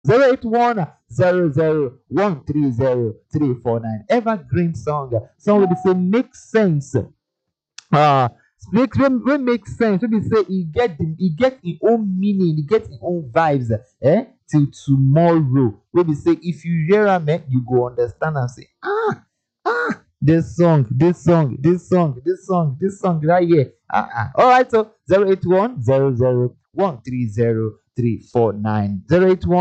081 00 130 349. Evergreen song will be say make sense. uh make sense. When we say it get its own meaning, it get its own vibes, till tomorrow. When we say if you hear am, you go understand and say, this song right here. All right, so 081 00 130 349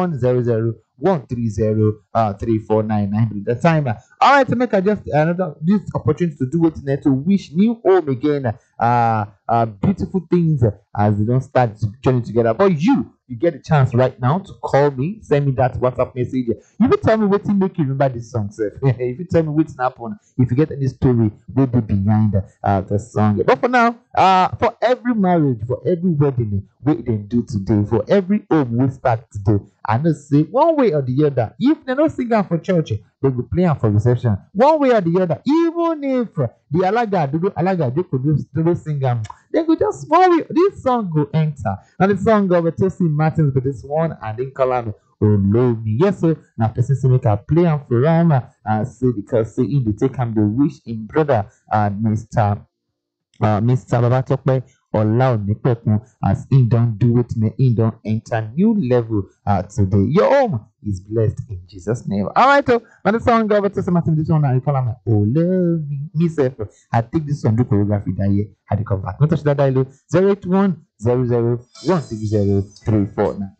081 00 130 349 the time. All right, to make I just another this opportunity to do it to wish new home again. Beautiful things as they don't start journey together. But you get a chance right now to call me, send me that WhatsApp message. You will tell me what make you remember this song, sir. If you tell me what's happened, if you get any story, will be behind the song. But for now, for every marriage, for every wedding we they do today, for every home we start today, I know say one way or the other, if they don't sing out for church, they will play am for reception. One way or the other, even if the alaga they could do sing am, they could just one way this song go enter. And the song of Tosin Martins with this one and then call am Olomi. Yes, so now person say make I play am for am say because say in the take am the wish in brother and Mr. Babatope Olaonipekun as he don't do it, may he don't enter new level today. Your home is blessed in Jesus' name. All right, so when the song over to some this one, I call him Ole myself. I take this one do choreography that year. I come back. Not touch that dial 081 00 130 349.